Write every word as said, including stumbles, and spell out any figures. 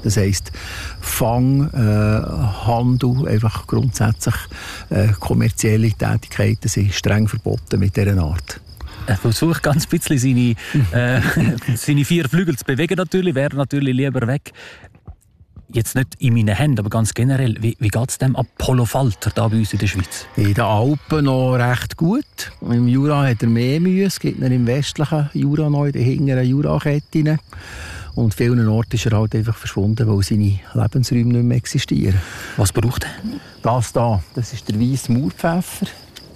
Das heisst, Fang, äh, Handel, einfach grundsätzlich äh, kommerzielle Tätigkeiten sind streng verboten mit dieser Art. Er versucht ganz ein bisschen seine, äh, seine vier Flügel zu bewegen natürlich, wäre natürlich lieber weg. Jetzt nicht in meinen Händen, aber ganz generell, wie, wie geht es dem Apollo-Falter da bei uns in der Schweiz? In den Alpen noch recht gut. Im Jura hat er mehr Mühe. Es gibt ihn im westlichen Jura noch, in den hinteren Jurakette. Und vielen Orten ist er halt einfach verschwunden, weil seine Lebensräume nicht mehr existieren. Was braucht er? Das da, das ist der weisse Maurpfeffer.